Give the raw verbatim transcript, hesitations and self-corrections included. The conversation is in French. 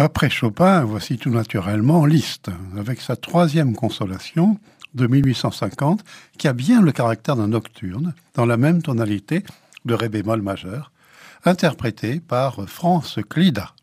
Après Chopin, voici tout naturellement Liszt, avec sa troisième consolation de mille huit cent cinquante, qui a bien le caractère d'un nocturne, dans la même tonalité de ré bémol majeur, interprété par Franz Klida.